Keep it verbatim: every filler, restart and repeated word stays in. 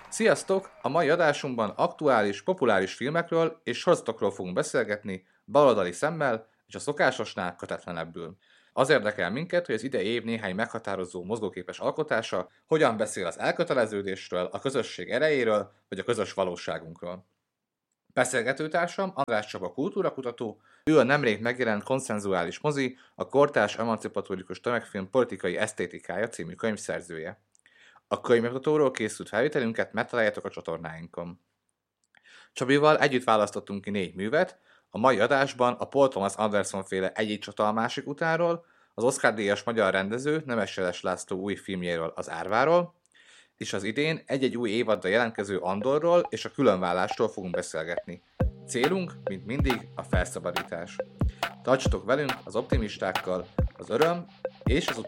Sziasztok! A mai adásunkban aktuális, populáris filmekről és sorozatokról fogunk beszélgetni baloldali szemmel és a szokásosnál kötetlenebbül. Az érdekel minket, hogy az idei év néhány meghatározó mozgóképes alkotása hogyan beszél az elköteleződésről, a közösség erejéről vagy a közös valóságunkról. Beszélgetőtársam András Csaba kultúrakutató, ő a nemrég megjelent Konszenzuális mozi, a kortárs emancipatórikus tömegfilm politikai esztétikája című könyv szerzője. A könyvbemutatóról készült felvételünket megtaláljátok a csatornáinkon. Csabival együtt választottunk ki négy művet, a mai adásban a Paul Thomas Anderson féle Egy csata a másik utáról, az Oscar-díjas magyar rendező Nemes László új filmjéről, az Árváról, és az idén egy-egy új évaddal jelentkező Andorról és a különvállásról fogunk beszélgetni. Célunk, mint mindig, a felszabadítás. Tartsatok velünk az optimistákkal, az öröm és az